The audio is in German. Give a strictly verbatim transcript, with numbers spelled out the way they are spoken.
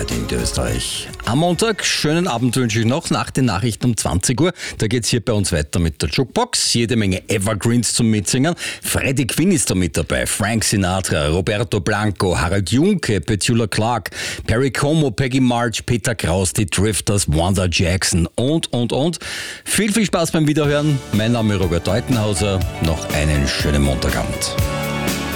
heute in Österreich. Am Montag, schönen Abend wünsche ich noch, nach den Nachrichten um zwanzig Uhr. Da geht's hier bei uns weiter mit der Jukebox. Jede Menge Evergreens zum Mitsingen. Freddie Quinn ist da mit dabei. Frank Sinatra, Roberto Blanco, Harald Junke, Petula Clark, Perry Como, Peggy March, Peter Kraus, die Drifters, Wanda Jackson und, und, und. Viel, viel Spaß beim Wiederhören. Mein Name ist Robert Deutenhauser. Noch einen schönen Montagabend.